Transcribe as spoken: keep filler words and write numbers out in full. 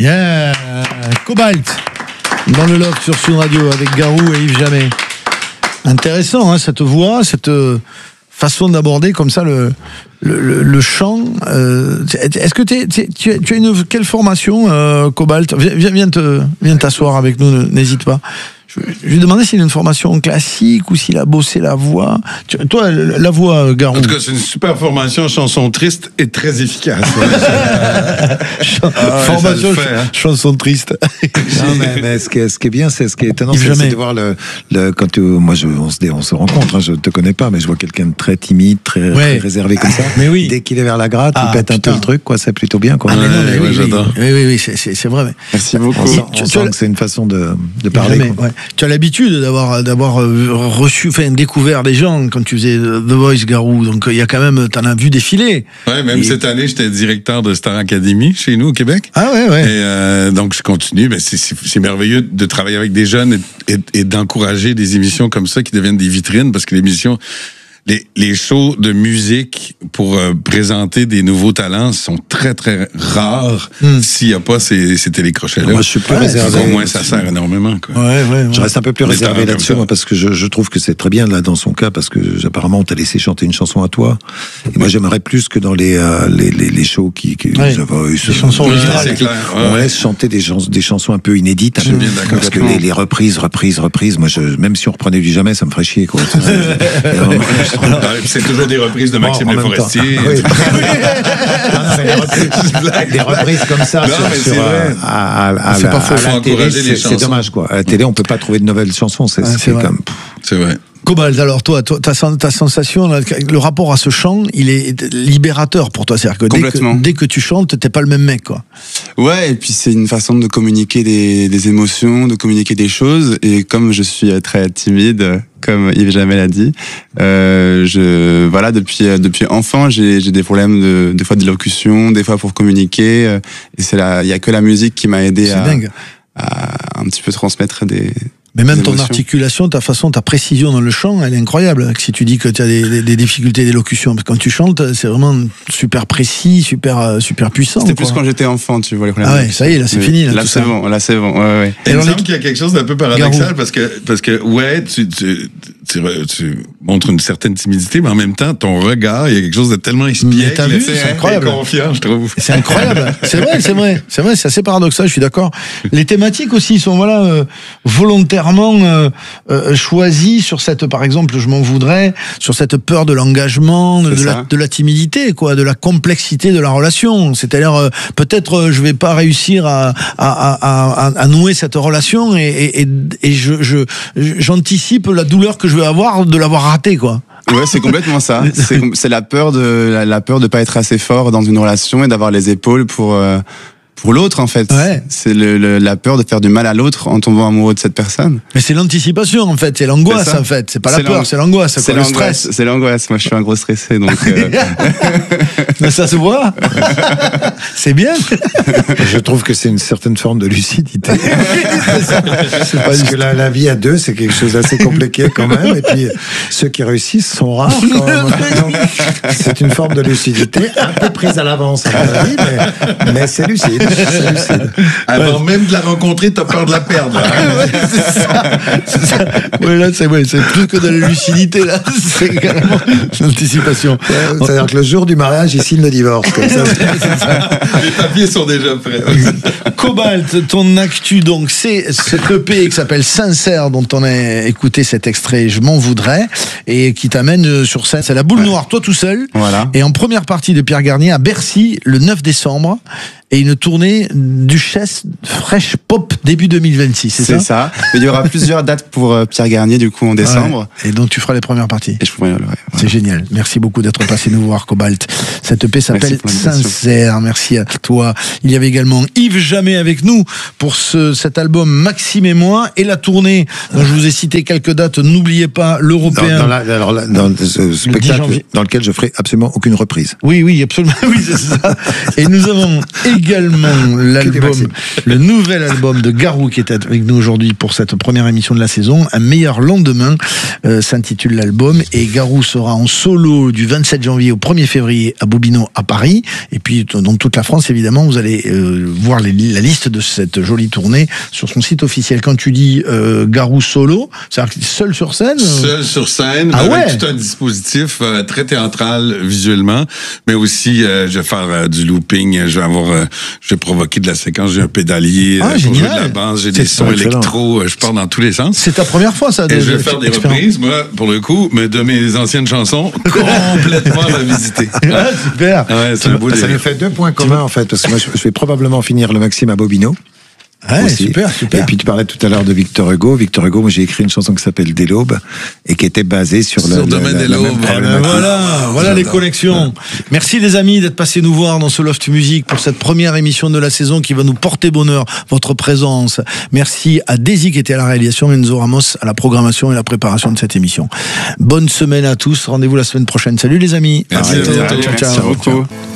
Yeah, Cobalt dans le Loft sur Sud Radio avec Garou et Yves Jamais. Intéressant, hein, cette voix, cette façon d'aborder comme ça le le, le, le chant. Euh, est-ce que t'es, t'es, tu as tu as une quelle formation, euh, Cobalt? Viens, viens te viens t'asseoir avec nous, n'hésite pas. Je, je lui ai demandé s'il a une formation classique ou s'il a bossé la voix. Tu, toi, la voix, Garou. En tout cas, c'est une super formation, chanson triste et très efficace. Ch- ah, ouais, formation, fait, hein. Chanson triste. Non, mais, mais ce, qui est, ce qui est bien, c'est ce qui est étonnant, c'est, c'est de voir le, le quand tu, moi, je, on se, on se rencontre, hein, je te connais pas, mais je vois quelqu'un de très timide, très, ouais. très réservé comme ça. Mais oui. Dès qu'il est vers la gratte, ah, il pète putain. un peu le truc, quoi. C'est plutôt bien, quoi. Ah, mais non, mais ouais, oui, j'adore. Oui, oui, oui, c'est, c'est, c'est vrai. Mais... Merci beaucoup. On sent, on sent que c'est une façon de, de parler. Jamais, ouais. Tu as l'habitude d'avoir, d'avoir reçu, enfin, découvert des gens quand tu faisais The Voice, Garou. Donc, il y a quand même, t'en as vu défiler. Ouais, même et... cette année, j'étais directeur de Star Academy chez nous au Québec. Ah ouais, ouais. Et euh, donc, je continue. Ben, c'est, c'est, c'est merveilleux de travailler avec des jeunes et, et, et d'encourager des émissions comme ça qui deviennent des vitrines parce que l'émission, les, les shows de musique pour euh, présenter des nouveaux talents sont très, très rares mm. s'il n'y a pas ces, ces télécrochets-là. Moi, je suis plus ouais, réservé. Au moins, ça sert énormément, quoi. Ouais, ouais, ouais. Je reste un peu plus mais réservé là-dessus, moi, parce que je, je trouve que c'est très bien, là, dans son cas, parce que, apparemment, on t'a laissé chanter une chanson à toi. Et ouais. moi, j'aimerais plus que dans les, euh, les, les, les shows qui, qui, ouais. les ce, chansons originales. C'est clair. Ouais, on ouais. laisse chanter des, chans- des chansons un peu inédites, un peu, bien d'accord. parce que les, les reprises, reprises, reprises, moi, je, même si on reprenait du Jamais, ça me ferait chier, quoi. C'est toujours des reprises de Maxime bon, Le Forestier. Oui. Des reprises comme ça non, sur, sur euh, à, à, à, c'est la, pas faux, à la télé, c'est, c'est dommage, quoi. À la télé, on peut pas trouver de nouvelles chansons. C'est, ouais, c'est, c'est comme. C'est vrai. Cobalt, alors toi, toi ta, ta sensation, le rapport à ce chant, il est libérateur pour toi. C'est-à-dire que dès, que dès que tu chantes, t'es pas le même mec, quoi. Ouais, et puis c'est une façon de communiquer des, des émotions, de communiquer des choses. Et comme je suis très timide, comme Yves Jamais l'a dit, euh, je voilà depuis depuis enfant, j'ai j'ai des problèmes de des fois d'élocution, des fois pour communiquer. Et c'est là, il y a que la musique qui m'a aidé à, à un petit peu transmettre des Mais même ton articulation, ta façon, ta précision dans le chant, elle est incroyable. Si tu dis que tu as des, des, des difficultés d'élocution, parce que quand tu chantes, c'est vraiment super précis, super, super puissant. C'était quoi. plus quand j'étais enfant, tu vois les problèmes. Ah ouais, ça y est, là c'est oui. fini. Là, là tout c'est ça. bon, là c'est bon. Ouais, ouais. Et il me semble qu'il y a quelque chose d'un peu paradoxal Garou. parce que parce que ouais, tu, tu tu tu montres une certaine timidité, mais en même temps, ton regard, il y a quelque chose de tellement espiègle, t'as vu, c'est, c'est incroyable. Confiant, je trouve. C'est incroyable. C'est vrai, c'est vrai, c'est vrai, c'est assez paradoxal. Je suis d'accord. Les thématiques aussi sont voilà euh, volontairement. Euh, Euh, choisi sur cette, par exemple, je m'en voudrais, sur cette peur de l'engagement, de, de, la, de la timidité, quoi, de la complexité de la relation. C'est-à-dire, euh, peut-être euh, je vais pas réussir à, à, à, à, à nouer cette relation et, et, et je, je, j'anticipe la douleur que je vais avoir de l'avoir raté, quoi. Ouais, c'est complètement ça. C'est, c'est la peur de la, la peur de pas être assez fort dans une relation et d'avoir les épaules pour. Euh, Pour l'autre, en fait. Ouais. C'est le, le, la peur de faire du mal à l'autre en tombant amoureux de cette personne. Mais c'est l'anticipation, en fait. C'est l'angoisse, c'est en fait. C'est pas c'est la peur, c'est l'angoisse. C'est, quoi, l'angoisse. Le stress. C'est l'angoisse. Moi, je suis un gros stressé, donc. Euh... Mais ça se voit. C'est bien. Je trouve que c'est une certaine forme de lucidité. c'est ça. C'est pas Parce que la, la vie à deux, c'est quelque chose d'assez compliqué quand même. Et puis, ceux qui réussissent sont rares quand même. Donc, c'est une forme de lucidité, un peu prise à l'avance, à mon avis, mais, mais c'est lucide. C'est lucide. Avant ouais. même de la rencontrer, t'as peur de la perdre. Ouais, c'est ça. C'est ça. Ouais, là, c'est, ouais, c'est plus que de la lucidité, là. C'est carrément l'anticipation. Ouais, c'est-à-dire que le jour du mariage, il signe le divorce. Comme ça. C'est ça. Les papiers sont déjà prêts. Cobalt, ton actu, donc, c'est ce E P qui s'appelle Sincère, dont on a écouté cet extrait, Je m'en voudrais, et qui t'amène sur scène. C'est la boule ouais. noire, toi tout seul. Voilà. Et en première partie de Pierre Garnier à Bercy, le neuf décembre. Et une tournée Duchesse Fresh Pop début deux mille vingt-six, c'est, c'est ça C'est ça. Il y aura plusieurs dates pour Pierre Garnier, du coup, en décembre. Ouais. Et donc, tu feras les premières parties. Et je pourrais, ouais, voilà. C'est génial. Merci beaucoup d'être passé nous voir, Cobalt. Cette E P s'appelle Sincère. Merci à toi. Il y avait également Yves Jamais avec nous pour ce, cet album Maxime et moi et la tournée dont je vous ai cité quelques dates. N'oubliez pas l'Européen. Dans, dans, la, alors là, dans ce spectacle dans lequel je ferai absolument aucune reprise. Oui, oui, absolument. Oui, c'est ça. Et nous avons également également l'album, le nouvel album de Garou qui est avec nous aujourd'hui pour cette première émission de la saison. Un meilleur lendemain euh, s'intitule l'album, et Garou sera en solo du vingt-sept janvier au premier février à Bobino à Paris, et puis dans toute la France évidemment. Vous allez euh, voir les, la liste de cette jolie tournée sur son site officiel. Quand tu dis euh, Garou solo, c'est-à-dire seul sur scène? Seul sur scène, ah avec ouais. tout un dispositif euh, très théâtral visuellement, mais aussi euh, je vais faire euh, du looping, je vais avoir, euh, je vais provoquer de la séquence, j'ai un pédalier, ah, euh, pour jouer de la basse, j'ai des sons électro, euh, je pars dans tous les sens. C'est ta première fois ça? Et je vais faire des reprises, moi, pour le coup, mais de mes anciennes chansons, complètement revisitées. Ah, super. Ouais, c'est un beau ça nous fait deux points communs en fait, parce que moi je vais probablement finir le Maxime à Bobino. Ouais, super, super. Et puis tu parlais tout à l'heure de Victor Hugo. Victor Hugo, moi j'ai écrit une chanson qui s'appelle Dès l'aube et qui était basée sur, sur le domaine des l'aube. Eh ben voilà, voilà les connexions. Merci les amis d'être passés nous voir dans ce Loft Music pour cette première émission de la saison qui va nous porter bonheur, votre présence. Merci à Daisy qui était à la réalisation, Enzo Ramos à la programmation et la préparation de cette émission. Bonne semaine à tous. Rendez-vous la semaine prochaine. Salut les amis. Merci. À bientôt. Ciao, ciao. Ciao, ciao.